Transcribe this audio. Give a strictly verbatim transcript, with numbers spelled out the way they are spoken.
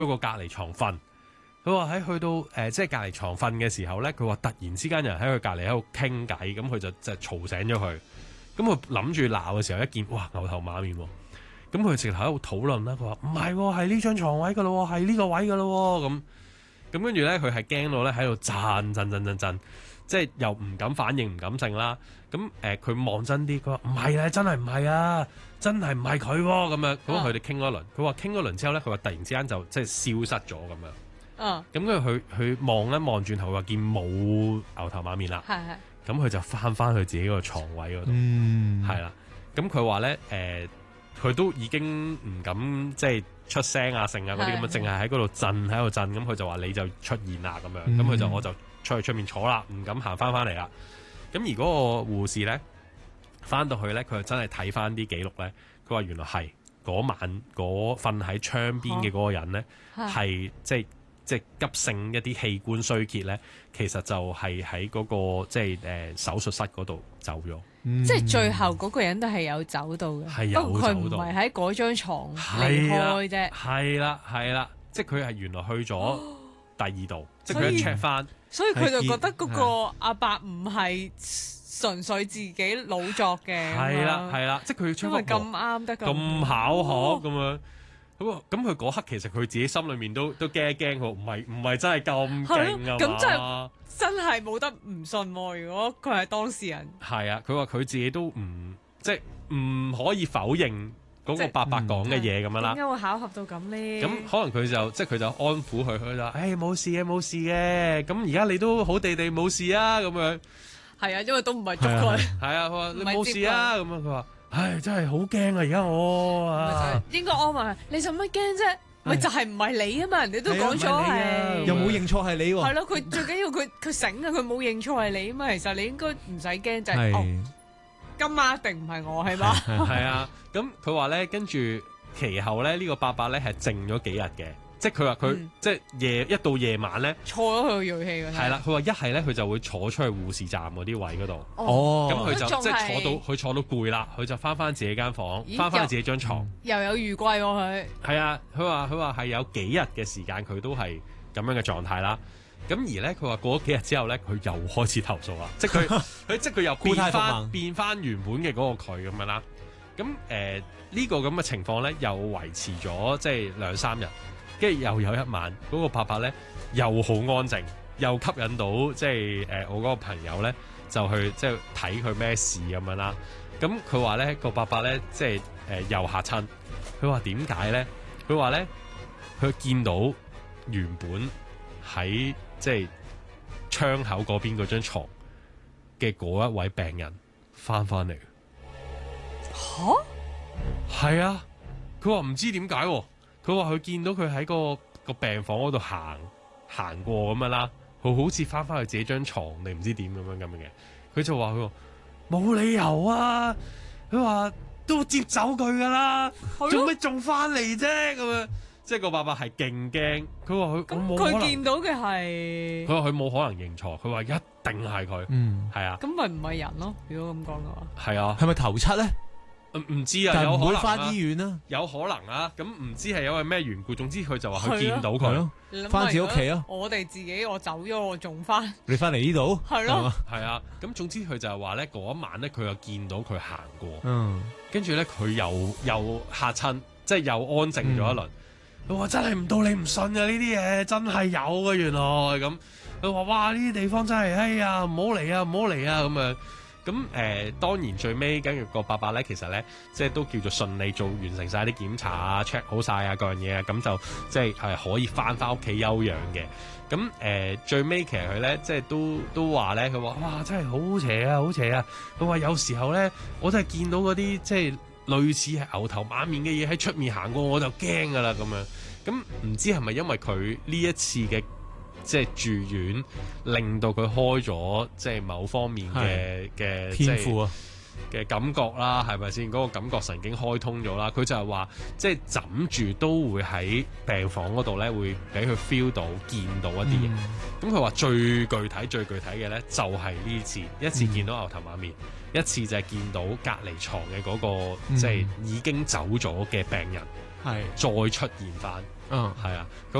個隔離床瞓。佢話喺去到誒、呃、即係隔離床瞓嘅時候咧，佢話突然之間有人喺佢隔離喺度傾偈，咁佢就即係嘈醒咗佢。咁佢諗住鬧嘅時候，一見哇牛頭馬面喎，咁佢直頭喺度討論啦。佢話唔係喎，係呢張床位噶咯，係呢個位噶咯。咁咁跟住咧，佢係驚到咧喺度震震震震震，即係又唔敢反應，唔敢靜啦。咁誒，佢望真啲，佢話唔係啊，真係唔係啊，真係唔係佢咁樣。咁佢哋傾咗一輪，佢話傾咗輪之後咧，佢話突然之間就即係消失咗咁樣。嗯，咁跟住佢佢望一望轉頭，話見冇牛頭馬面啦。係係。咁佢就翻翻去自己個床位嗰度，係啦、嗯。咁佢話咧，誒、呃，佢都已經唔敢即係出聲啊、剩啊嗰啲咁啊，淨係喺嗰度震喺度震。咁佢就話你就出現啦咁樣，咁佢、嗯、就我就出去出面坐啦，唔敢行翻翻嚟啦。咁而嗰個護士咧，翻到去咧，佢就真係睇翻啲記錄咧，佢話原來係嗰晚嗰瞓喺窗邊嘅嗰個人咧，係、啊、即係。即係急性一啲器官衰竭咧，其實就係喺嗰個即係誒、呃、手術室嗰度走咗。 嗯、即係最後嗰個人都係有走到嘅，係有走到，不過佢唔係喺嗰張牀離開啫。係啦係啦，即係佢係原來去咗第二度，即係佢一 check 翻， 所以佢就覺得嗰個阿伯唔係純粹自己老作嘅。 係啦係啦，即係佢 check 翻咁啱得咁巧合咁樣。咁咁佢嗰刻其實佢自己心裏面都都驚一驚，佢唔係唔係真係咁勁啊， 咁真係真係冇得唔信喎！如果佢係當事人， 係啊，佢話佢自己都唔即係唔可以否認嗰個伯伯講嘅嘢咁樣啦。 點解會巧合到咁咧？ 咁可能佢就即係佢就安撫佢，佢就誒冇事嘅冇事嘅，咁而家你都好地地冇事啊咁樣。 係啊，因為都唔係捉佢。 係啊，佢話你冇事啊咁樣，佢話。唉，真係好驚啊！而家我啊， 應該安慰你，做乜驚啫？咪就係唔係你啊嘛？人哋都講咗係， 又冇認錯係你喎。 係咯，佢最緊要佢佢醒啊！佢冇認錯係你啊嘛。其實你應該唔使驚，就係哦，今晚一定唔係我係嘛？ 係啊，咁佢話咧，跟住其後咧，呢個伯伯咧係靜咗幾日嘅。即係佢話佢即係夜一到夜晚咧， 錯咗佢個銳氣嘅。係啦，佢話一係咧佢就會坐出去護士站嗰啲位嗰度。 哦， 咁佢就即係坐到佢坐到攰啦，佢就翻翻自己間房，翻翻自己張床。 又有餘悸喎佢。係啊，佢話佢話係有幾日嘅時間佢都係咁樣嘅狀態啦。咁而咧佢話過咗幾日之後咧，佢又開始投訴啦。即係佢佢即係佢又變翻變翻原本嘅嗰個佢咁樣啦。咁誒呢個咁嘅情況咧，又維持咗即係兩三日。跟住又有一晚，嗰、嗰個伯伯咧又好安靜，又吸引到即係誒、呃、我嗰個朋友咧就去即係睇佢咩事咁樣啦。咁佢話咧個伯伯咧即係誒、呃、又嚇親。佢話點解咧？佢話咧佢見到原本喺即係窗口嗰邊嗰張牀嘅嗰一位病人翻翻嚟。 吓？ 係啊！佢話唔知點解喎。佢話佢見到佢喺個個病房嗰度行行過咁樣啦，佢好似翻翻去自己張床你唔知點咁樣咁樣嘅。佢就話佢話冇理由啊！佢話都接走佢噶啦，做咩仲翻嚟啫？咁樣即係個伯伯係勁驚。佢話佢我冇可能， 佢見到嘅係， 佢話佢冇可能認錯。佢話一定係佢，嗯，係啊。 咁咪唔係人咯？如果咁講嘅話， 係啊， 係咪頭七咧？ 唔知啊，有可能翻醫院啦， 有可能啊，咁唔知係因為咩緣故，總之佢就話佢見到佢咯， 翻自己屋企咯。 我哋自己我走咗，我仲翻， 你翻嚟呢度？ 係咯， 係啊，咁總之佢就係話咧嗰一晚咧，佢又見到佢行過， 嗯， 跟住咧佢又又嚇親，即係又安靜咗一輪。佢話真係唔到你唔信啊！呢啲嘢真係有嘅，原來咁。佢話哇呢啲地方真係，哎呀唔好嚟啊，唔好嚟啊咁樣。咁誒、呃、當然最尾跟住個伯伯咧，其實咧即係都叫做順利做完成晒啲檢查啊 check 好晒啊各樣嘢啊，咁就即係係可以翻翻屋企休養嘅。咁誒、呃、最尾其實佢咧即係都都話咧，佢話哇真係好邪啊好邪啊！佢話有時候咧，我真係見到嗰啲即係類似係牛頭馬面嘅嘢喺出面行過，我就驚噶啦咁樣。咁唔知係咪因為佢呢一次嘅即係住院，令到佢開咗即係某方面嘅嘅天賦啊嘅感覺啦，係咪先？嗰個感覺神經開通咗啦，佢就係話即係枕住都會喺病房嗰度咧，會俾佢 feel 到見到一啲嘢。咁佢話最具體最具體嘅咧，就係呢次一次見到牛頭馬面，嗯、一次就係見到隔離床嘅嗰個即係已經走咗嘅病人，係、嗯、再出現翻。 嗯， 係啊，咁